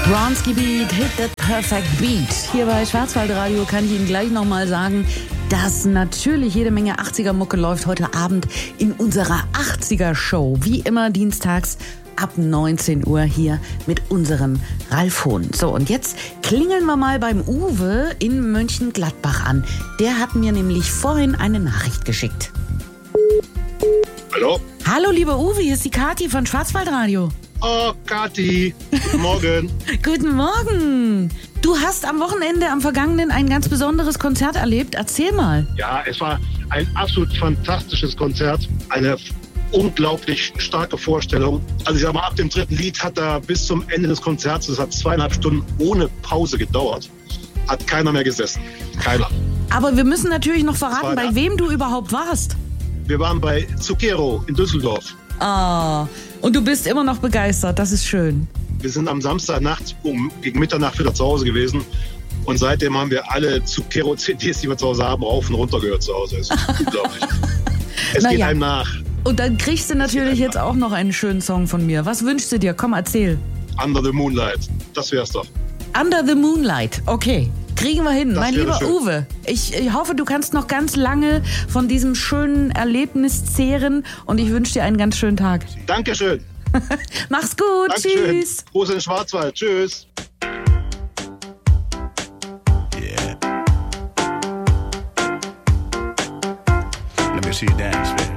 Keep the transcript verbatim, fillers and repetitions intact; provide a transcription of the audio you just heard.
Bronski Beat, Hit That Perfect Beat. Hier bei Schwarzwaldradio kann ich Ihnen gleich nochmal sagen, dass natürlich jede Menge achtziger-Mucke läuft heute Abend in unserer achtziger-Show. Wie immer dienstags ab neunzehn Uhr hier mit unserem Ralf Hohn. So, und jetzt klingeln wir mal beim Uwe in Mönchengladbach an. Der hat mir nämlich vorhin eine Nachricht geschickt. Hallo? Hallo, lieber Uwe, hier ist die Kathi von Schwarzwaldradio. Oh, Kathi, guten Morgen. Guten Morgen. Du hast am Wochenende, am vergangenen, ein ganz besonderes Konzert erlebt. Erzähl mal. Ja, es war ein absolut fantastisches Konzert. Eine unglaublich starke Vorstellung. Also ich sag mal, ab dem dritten Lied hat er bis zum Ende des Konzerts, das hat zweieinhalb Stunden ohne Pause gedauert, hat keiner mehr gesessen. Keiner. Aber wir müssen natürlich noch verraten, bei wem du überhaupt warst. Wir waren bei Zucchero in Düsseldorf. Ah, und du bist immer noch begeistert, das ist schön. Wir sind am Samstagnacht um gegen Mitternacht wieder zu Hause gewesen und seitdem haben wir alle Zucchero-C Ds, die wir zu Hause haben, rauf und runter gehört zu Hause. Das ist unglaublich. Es Na geht ja. einem nach. Und dann kriegst du natürlich jetzt auch noch einen schönen Song von mir. Was wünschst du dir? Komm, erzähl. Under the Moonlight, das wär's doch. Under the Moonlight, okay. Kriegen wir hin. Das mein wäre lieber schön. Uwe, ich, ich hoffe, du kannst noch ganz lange von diesem schönen Erlebnis zehren und ich wünsche dir einen ganz schönen Tag. Dankeschön. Mach's gut, Dankeschön. tschüss. Gruß in den Schwarzwald, tschüss. Yeah. Let me see you dance, baby.